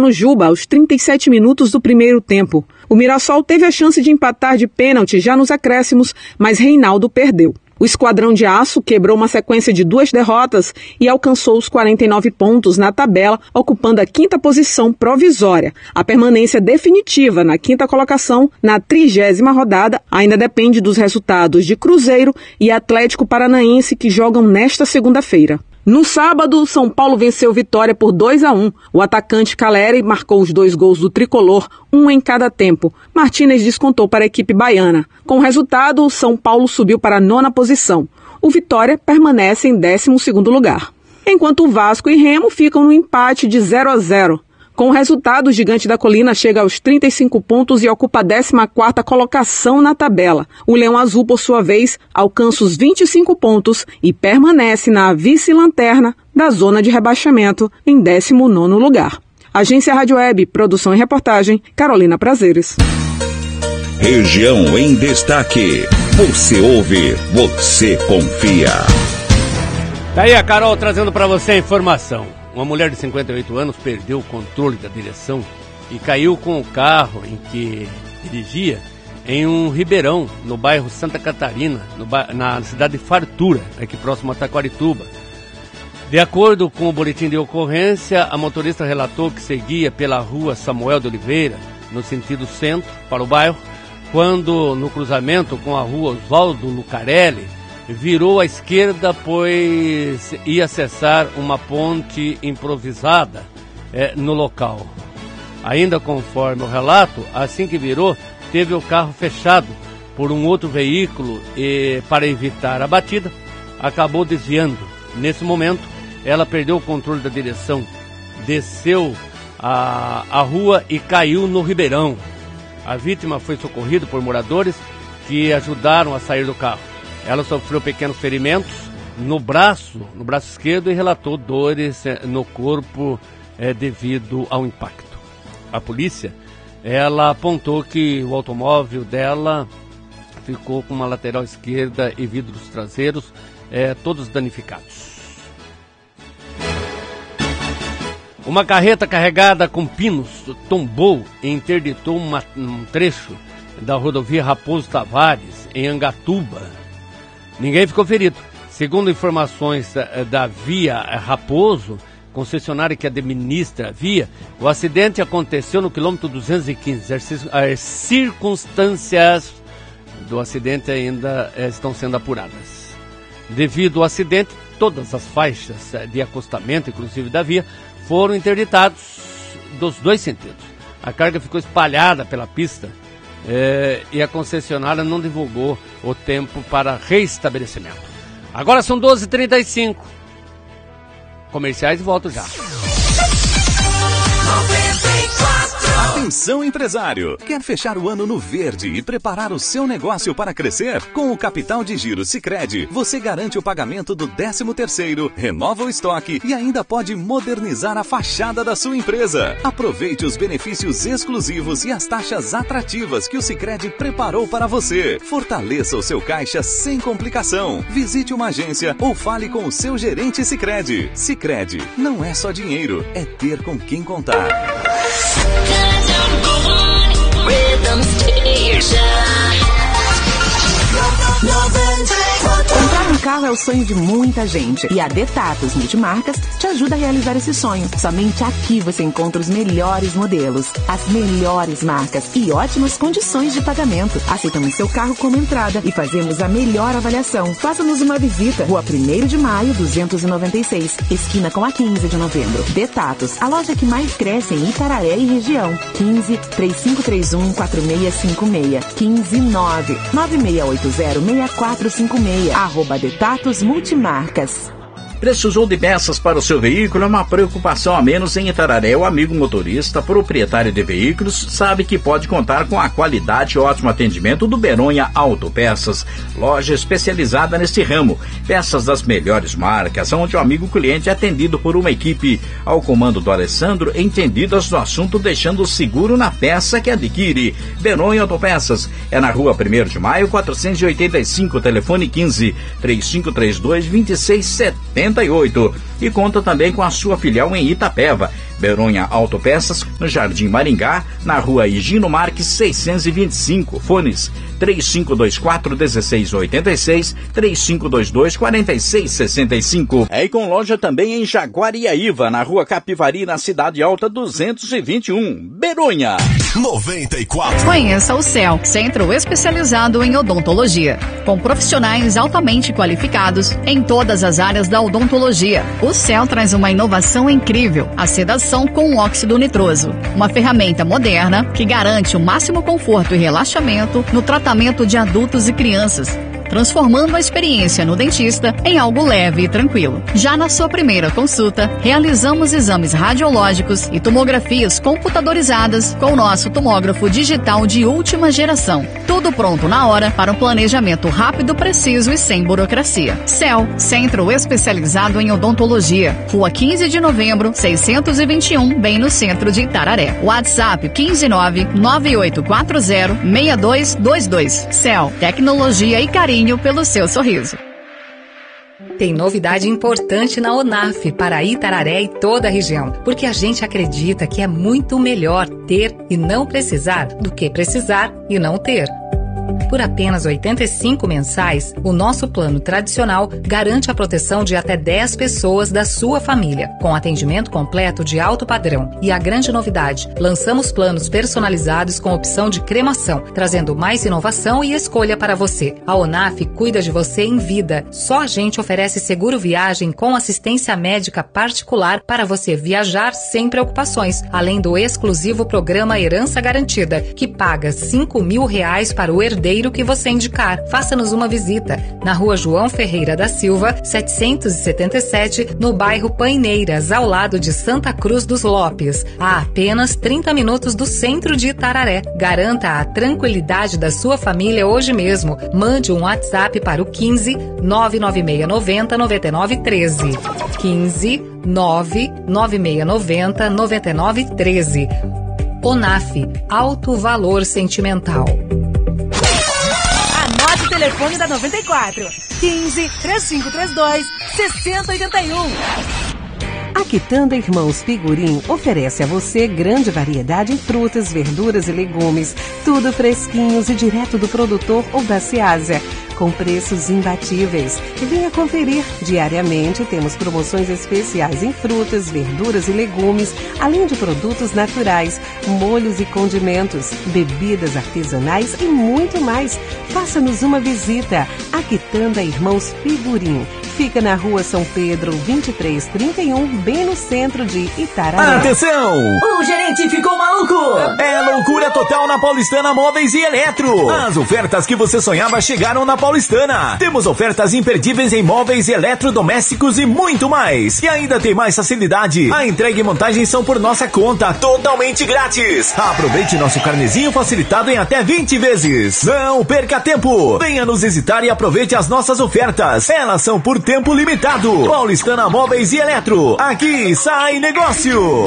no Juba aos 37 minutos do primeiro tempo. O Mirassol teve a chance de empatar de pênalti já nos acréscimos, mas Reinaldo perdeu. O Esquadrão de Aço quebrou uma sequência de 2 derrotas e alcançou os 49 pontos na tabela, ocupando a 5ª posição provisória. A permanência definitiva na 5ª colocação, na 30ª rodada, ainda depende dos resultados de Cruzeiro e Atlético Paranaense, que jogam nesta segunda-feira. No sábado, São Paulo venceu Vitória por 2-1. O atacante Caleri marcou os 2 gols do tricolor, um em cada tempo. Martínez descontou para a equipe baiana. Com o resultado, o São Paulo subiu para a 9ª posição. O Vitória permanece em 12º lugar. Enquanto o Vasco e Remo ficam no empate de 0-0. Com o resultado, o Gigante da Colina chega aos 35 pontos e ocupa a 14ª colocação na tabela. O Leão Azul, por sua vez, alcança os 25 pontos e permanece na vice-lanterna da zona de rebaixamento, em 19º lugar. Agência Rádio Web, produção e reportagem, Carolina Prazeres. Região em Destaque. Você ouve, você confia. Daí a Carol trazendo para você a informação. Uma mulher de 58 anos perdeu o controle da direção e caiu com o carro em que dirigia em um ribeirão no bairro Santa Catarina, na cidade de Fartura, aqui próximo a Taquarituba. De acordo com o boletim de ocorrência, a motorista relatou que seguia pela rua Samuel de Oliveira, no sentido centro, para o bairro, quando no cruzamento com a rua Oswaldo Lucarelli, virou à esquerda, pois ia acessar uma ponte improvisada no local. Ainda conforme o relato, assim que virou, teve o carro fechado por um outro veículo e, para evitar a batida, acabou desviando. Nesse momento, ela perdeu o controle da direção, desceu a rua e caiu no ribeirão. A vítima foi socorrida por moradores que ajudaram a sair do carro. Ela sofreu pequenos ferimentos no braço esquerdo e relatou dores no corpo devido ao impacto. A polícia, ela apontou que o automóvel dela ficou com uma lateral esquerda e vidros traseiros todos danificados. Uma carreta carregada com pinos tombou e interditou um trecho da rodovia Raposo Tavares, em Angatuba. Ninguém ficou ferido. Segundo informações da Via Raposo, concessionária que administra a via, o acidente aconteceu no quilômetro 215. As circunstâncias do acidente ainda estão sendo apuradas. Devido ao acidente, todas as faixas de acostamento, inclusive da via, foram interditadas dos 2 sentidos. A carga ficou espalhada pela pista e a concessionária não divulgou o tempo para reestabelecimento. Agora são 12h35. Comerciais e volto já. Atenção, empresário! Quer fechar o ano no verde e preparar o seu negócio para crescer? Com o Capital de Giro Sicredi, você garante o pagamento do 13º, renova o estoque e ainda pode modernizar a fachada da sua empresa. Aproveite os benefícios exclusivos e as taxas atrativas que o Sicredi preparou para você. Fortaleça o seu caixa sem complicação. Visite uma agência ou fale com o seu gerente Sicredi. Sicredi não é só dinheiro, é ter com quem contar. Comprar um carro é o sonho de muita gente e a Detatos Multimarcas te ajuda a realizar esse sonho. Somente aqui você encontra os melhores modelos, as melhores marcas e ótimas condições de pagamento. Aceitamos seu carro como entrada e fazemos a melhor avaliação. Faça-nos uma visita. Rua 1º de Maio, 296, esquina com a 15 de novembro. Detatos, a loja que mais cresce em Itararé e região. 15-3531-4656. 15-9-9680-6456. @Detatos Multimarcas. Precisou de peças para o seu veículo? É uma preocupação a menos em Itararé. O amigo motorista, proprietário de veículos, sabe que pode contar com a qualidade e ótimo atendimento do Beronha Autopeças, loja especializada neste ramo. Peças das melhores marcas, onde o amigo cliente é atendido por uma equipe ao comando do Alessandro, entendidas do assunto, deixando seguro na peça que adquire. Beronha Autopeças é na rua 1º de Maio, 485, telefone 15-3532-2670. 88. E conta também com a sua filial em Itapeva, Beronha Autopeças, no Jardim Maringá, na rua Higino Marques 625. Fones 3524-1686, 3522-4665. E com loja também em Jaguariaíva, na rua Capivari, na Cidade Alta 221, Beronha. 94. Conheça o CEL, Centro Especializado em Odontologia, com profissionais altamente qualificados em todas as áreas da odontologia. O CEL traz uma inovação incrível, a sedação com óxido nitroso, uma ferramenta moderna que garante o máximo conforto e relaxamento no tratamento de adultos e crianças, transformando a experiência no dentista em algo leve e tranquilo. Já na sua primeira consulta, realizamos exames radiológicos e tomografias computadorizadas com o nosso tomógrafo digital de última geração. Tudo pronto na hora para um planejamento rápido, preciso e sem burocracia. CEL, Centro Especializado em Odontologia, Rua 15 de Novembro, 621, bem no centro de Itararé. WhatsApp 159-9840-6222. CEL, tecnologia e carinho pelo seu sorriso. Tem novidade importante na ONAF para Itararé e toda a região, porque a gente acredita que é muito melhor ter e não precisar do que precisar e não ter. Por apenas R$ 85 mensais, o nosso plano tradicional garante a proteção de até 10 pessoas da sua família, com atendimento completo de alto padrão. E a grande novidade, lançamos planos personalizados com opção de cremação, trazendo mais inovação e escolha para você. A ONAF cuida de você em vida. Só a gente oferece seguro viagem com assistência médica particular para você viajar sem preocupações, além do exclusivo programa Herança Garantida, que paga R$ 5.000 para o herdeiro que você indicar. Faça-nos uma visita na Rua João Ferreira da Silva, 777, no bairro Paineiras, ao lado de Santa Cruz dos Lopes, a apenas 30 minutos do centro de Itararé. Garanta a tranquilidade da sua família hoje mesmo. Mande um WhatsApp para o 15 99690 9913. 15 99690 9913. ONAF, alto valor sentimental. Anote o telefone da 94, 15 3532 6081. A Quitanda Irmãos Figurim oferece a você grande variedade em frutas, verduras e legumes, tudo fresquinhos e direto do produtor ou da Ceasa, com preços imbatíveis. E venha conferir. Diariamente temos promoções especiais em frutas, verduras e legumes, além de produtos naturais, molhos e condimentos, bebidas artesanais e muito mais. Faça-nos uma visita. A Quitanda Irmãos Figurim fica na Rua São Pedro, 2331, bem no centro de Itararé. Atenção! O gerente ficou maluco! É loucura total na Paulistana Móveis e Eletro. As ofertas que você sonhava chegaram na Paulistana. Temos ofertas imperdíveis em móveis, eletrodomésticos e muito mais. E ainda tem mais facilidade. A entrega e montagem são por nossa conta, totalmente grátis. Aproveite nosso carnezinho facilitado em até 20 vezes. Não perca tempo. Venha nos visitar e aproveite as nossas ofertas. Elas são por tempo limitado. Paulistana Móveis e Eletro. Aqui sai negócio.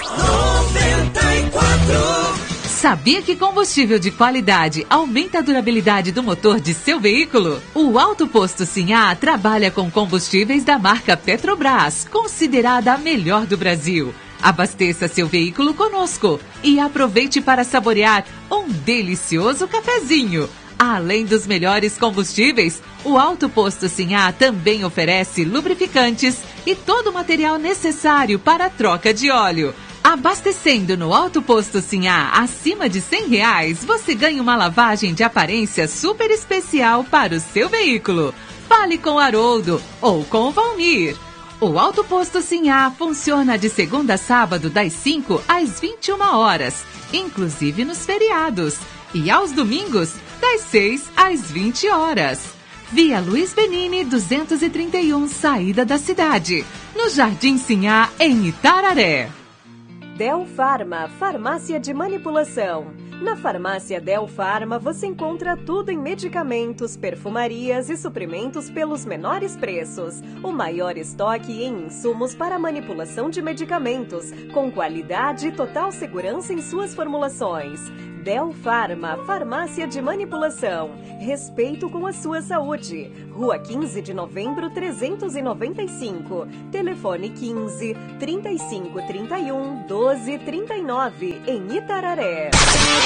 94. Sabia que combustível de qualidade aumenta a durabilidade do motor de seu veículo? O Alto Posto Sinhá trabalha com combustíveis da marca Petrobras, considerada a melhor do Brasil. Abasteça seu veículo conosco e aproveite para saborear um delicioso cafezinho. Além dos melhores combustíveis, o Alto Posto Sinhá também oferece lubrificantes e todo o material necessário para a troca de óleo. Abastecendo no Alto Posto Sinhá acima de R$100, você ganha uma lavagem de aparência super especial para o seu veículo. Fale com o Haroldo ou com o Valmir. O Alto Posto Sinhá funciona de segunda a sábado das 5 às 21 horas, inclusive nos feriados. E aos domingos, das 6 às 20 horas. Via Luiz Benini 231, saída da cidade. No Jardim Sinhá, em Itararé. Del Farma, farmácia de manipulação. Na farmácia Del Farma você encontra tudo em medicamentos, perfumarias e suprimentos pelos menores preços. O maior estoque em insumos para manipulação de medicamentos, com qualidade e total segurança em suas formulações. Delfarma, farmácia de manipulação. Respeito com a sua saúde. Rua 15 de Novembro, 395. Telefone 15 3531 1239, em Itararé.